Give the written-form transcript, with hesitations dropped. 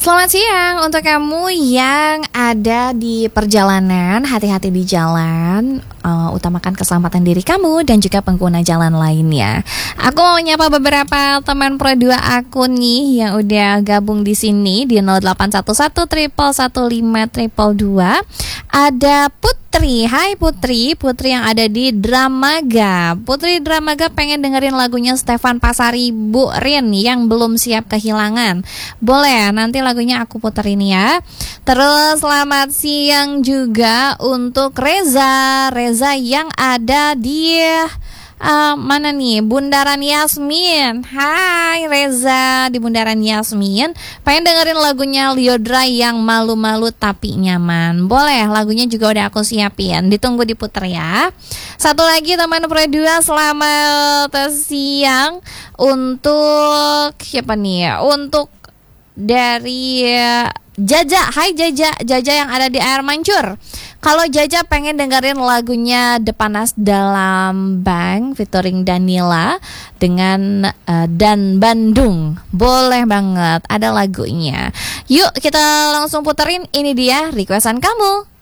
Selamat siang untuk kamu yang ada di perjalanan, hati-hati di jalan, utamakan keselamatan diri kamu dan juga pengguna jalan lainnya. Aku mau menyapa beberapa teman Pro 2 aku nih yang udah gabung di sini di 0811 115 222. Ada Putri, hai Putri yang ada di Dramaga. Putri Dramaga pengen dengerin lagunya Stefan Pasari Bu Rin yang belum siap kehilangan. Boleh, nanti lagunya aku puterin ya. Terus selamat siang juga untuk Reza yang ada di mana nih? Bundaran Yasmin. Hai Reza di Bundaran Yasmin. Pengen dengerin lagunya Liodra yang malu-malu tapi nyaman. Boleh, lagunya juga udah aku siapin. Ditunggu diputer ya. Satu lagi teman Pro 2, selamat siang untuk siapa nih ya? Untuk dari Jaja. Hai Jaja yang ada di Air Mancur. Kalau Jaja pengen dengerin lagunya Depanas Dalam Bank featuring Danila dengan Dan Bandung. Boleh banget, ada lagunya. Yuk kita langsung puterin, ini dia requestan kamu.